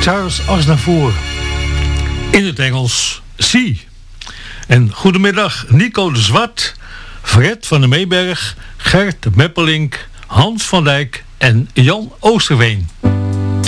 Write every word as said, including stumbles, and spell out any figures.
Charles Aznavour. In het Engels Sea. En goedemiddag Nico de Zwart, Fred van der Meeberg, Gert Meppelink, Hans van Dijk en Jan Oosterveen.